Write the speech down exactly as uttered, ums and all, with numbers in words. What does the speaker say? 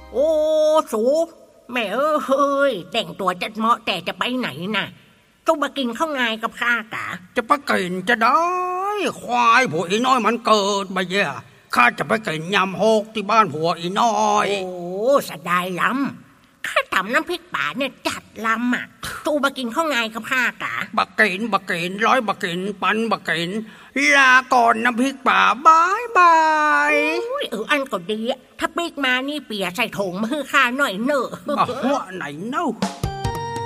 โอ้สูแม่เอ้ยแต่งตัวจัดเหมาะแต่จะไปไหนน่ะต้องมากินข้าวงายกับข้ากะจะไปกินจะได้ควายผัวอีน้อยมันเกิดมาเย่ข้าจะไปกินยำโฮกที่บ้านผัวอีน้อยโอ้สดายล้ำข้าทำน้ำพริกป่าเนี่ยจัดล้ำอ่ะตูมากินข้าวงายกับข้ากะบักกินบักกินร้อยบักกินปันบักกินลาก่อนน้ำพริกป่าบายบายเอออันก็ดีถ้าปีกมานี่เปียใส่ถุงมือข้าหน่อยเนอะมาหัวไหนเนาะ